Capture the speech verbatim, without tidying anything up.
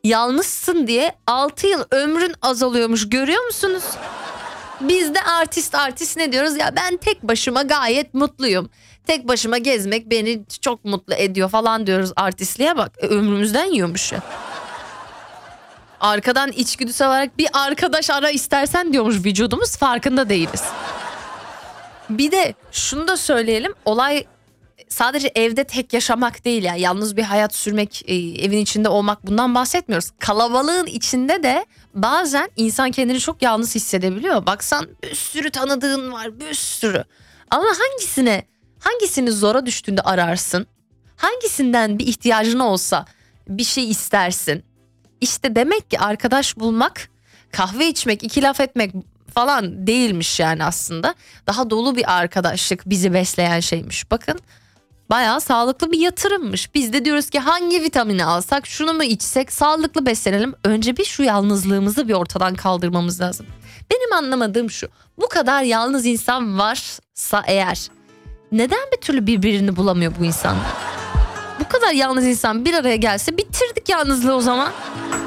Yalnızsın diye altı yıl ömrün azalıyormuş, görüyor musunuz? Biz de artist artist ne diyoruz ya, ben tek başıma gayet mutluyum. Tek başıma gezmek beni çok mutlu ediyor falan diyoruz, artistliğe bak. E, ömrümüzden yiyormuş ya. Arkadan içgüdüsel olarak bir arkadaş ara istersen diyormuş vücudumuz, farkında değiliz. Bir de şunu da söyleyelim, olay sadece evde tek yaşamak değil ya, yalnız bir hayat sürmek, e, evin içinde olmak, bundan bahsetmiyoruz. Kalabalığın içinde de bazen insan kendini çok yalnız hissedebiliyor. Baksan bir sürü tanıdığın var, bir sürü. Ama hangisine, hangisini zora düştüğünde ararsın? Hangisinden bir ihtiyacın olsa bir şey istersin? İşte demek ki arkadaş bulmak, kahve içmek, iki laf etmek falan değilmiş yani aslında. Daha dolu bir arkadaşlık bizi besleyen şeymiş. Bakın, bayağı sağlıklı bir yatırımmış. Biz de diyoruz ki hangi vitamini alsak, şunu mu içsek, sağlıklı beslenelim. Önce bir şu yalnızlığımızı bir ortadan kaldırmamız lazım. Benim anlamadığım şu: bu kadar yalnız insan varsa eğer, neden bir türlü birbirini bulamıyor bu insanlar? Bu kadar yalnız insan bir araya gelse bitirdik yalnızlığı o zaman.